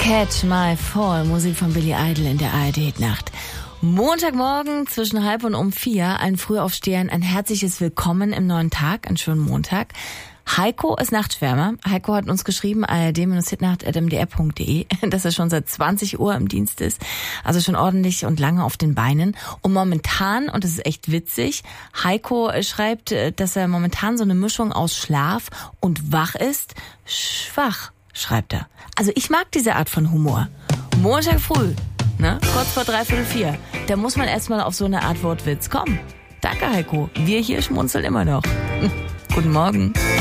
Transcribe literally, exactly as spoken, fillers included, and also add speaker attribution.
Speaker 1: Catch My Fall, Musik von Billy Idol in der A R D-Nacht. Montagmorgen zwischen halb und um vier, ein Frühaufstehern, ein herzliches Willkommen im neuen Tag, einen schönen Montag. Heiko ist Nachtschwärmer. Heiko hat uns geschrieben, a r d hitnacht at m d r punkt d e, dass er schon seit zwanzig Uhr im Dienst ist, also schon ordentlich und lange auf den Beinen. Und momentan, und das ist echt witzig, Heiko schreibt, dass er momentan so eine Mischung aus Schlaf und wach ist. Schwach, schreibt er. Also ich mag diese Art von Humor. Montag früh, ne, kurz vor dreiviertel vier, da muss man erstmal auf so eine Art Wortwitz kommen. Danke, Heiko. Wir hier schmunzeln immer noch. Guten Morgen.